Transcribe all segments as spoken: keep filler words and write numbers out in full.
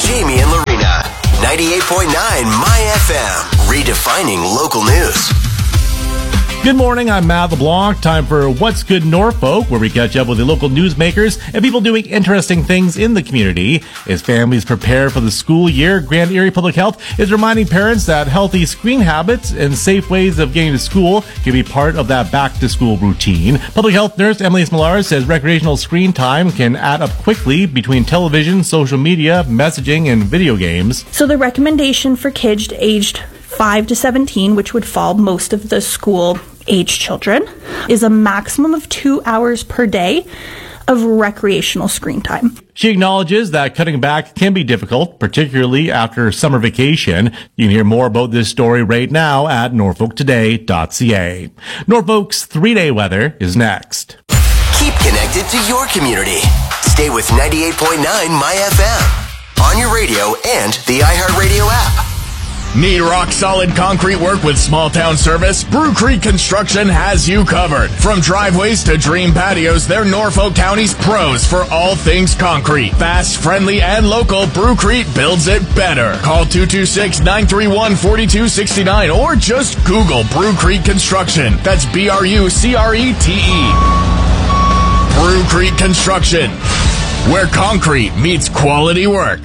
Jamie and Lorena. ninety-eight point nine My F M. Redefining local news. Good morning, I'm Matt LeBlanc. Time for What's Good Norfolk, where we catch up with the local newsmakers and people doing interesting things in the community. As families prepare for the school year, Grand Erie Public Health is reminding parents that healthy screen habits and safe ways of getting to school can be part of that back-to-school routine. Public health nurse Emily Smolar says recreational screen time can add up quickly between television, social media, messaging, and video games. So the recommendation for kids aged five to seventeen, which would fall most of the school age children, is a maximum of two hours per day of recreational screen time. She acknowledges that cutting back can be difficult, particularly after summer vacation. You can hear more about this story right now at norfolk today dot c a. Norfolk's three-day weather is next. Keep connected to your community. Stay with ninety-eight point nine My F M on your radio and the iHeartRadio app. Need rock-solid concrete work with small-town service? Brew Creek Construction has you covered. From driveways to dream patios, they're Norfolk County's pros for all things concrete. Fast, friendly, and local, Brew Creek builds it better. Call two two six, nine three one, four two six nine or just Google Brew Creek Construction. That's B R U C R E T E. Brew Creek Construction, where concrete meets quality work.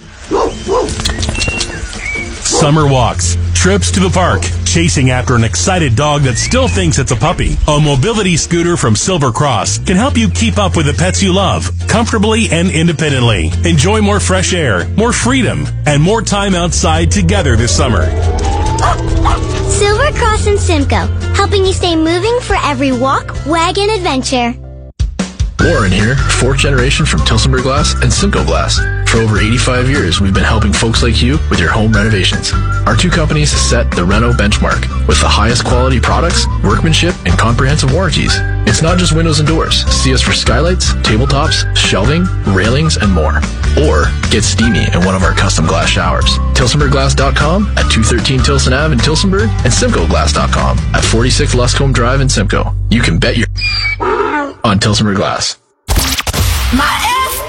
Summer walks, trips to the park, chasing after an excited dog that still thinks it's a puppy. A mobility scooter from Silver Cross can help you keep up with the pets you love, comfortably and independently. Enjoy more fresh air, more freedom, and more time outside together this summer. Silver Cross and Simcoe, helping you stay moving for every walk, wag, and adventure. Warren here, fourth generation from Tilsonburg Glass and Simcoe Glass. For over eighty-five years, we've been helping folks like you with your home renovations. Our two companies set the Reno benchmark with the highest quality products, workmanship, and comprehensive warranties. It's not just windows and doors. See us for skylights, tabletops, shelving, railings, and more. Or get steamy in one of our custom glass showers. Tilsonburg Glass dot com at two thirteen Tilson Avenue in Tilsonburg and Simcoe Glass dot com at forty-six Luscombe Drive in Simcoe. You can bet your on Tilsonburg Glass. My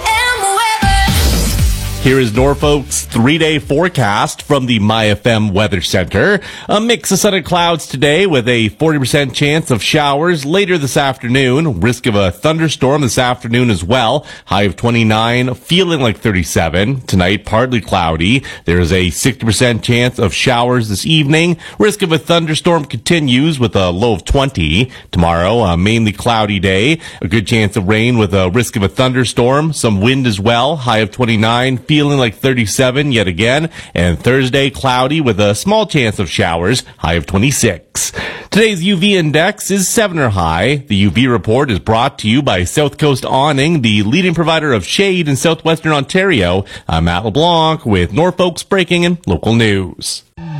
Here is Norfolk's three-day forecast from the My F M Weather Center. A mix of sun and clouds today with a forty percent chance of showers later this afternoon. Risk of a thunderstorm this afternoon as well. High of twenty-nine, feeling like thirty-seven. Tonight, partly cloudy. There is a sixty percent chance of showers this evening. Risk of a thunderstorm continues with a low of twenty. Tomorrow, a mainly cloudy day. A good chance of rain with a risk of a thunderstorm. Some wind as well. High of twenty-nine. Feeling like thirty-seven yet again. And Thursday, cloudy with a small chance of showers, high of twenty-six. Today's U V index is seven or high. The U V report is brought to you by South Coast Awning, the leading provider of shade in southwestern Ontario. I'm Matt LeBlanc with Norfolk's breaking and local news.